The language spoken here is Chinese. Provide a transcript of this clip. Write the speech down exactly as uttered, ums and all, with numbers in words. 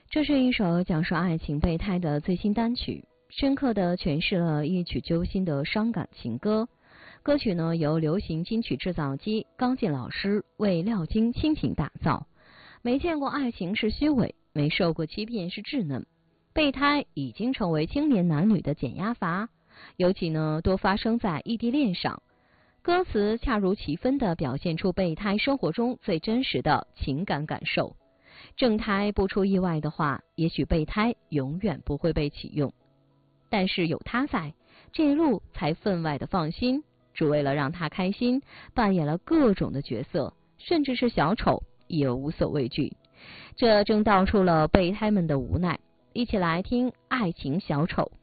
这是一首讲述爱情备胎的最新单曲，深刻地诠释了一曲揪心的伤感情歌。歌曲呢由流行金曲制造机刚劲老师为廖晶倾情打造。没见过爱情是虚伪，没受过欺骗是稚嫩。备胎已经成为青年男女的减压阀，尤其呢多发生在异地恋上。歌词恰如其分地表现出备胎生活中最真实的情感感受。正胎不出意外的话，也许备胎永远不会被启用。但是有他在，这一路才分外的放心。只为了让他开心，扮演了各种的角色，甚至是小丑也无所畏惧。这正道出了备胎们的无奈。一起来听《爱情小丑》。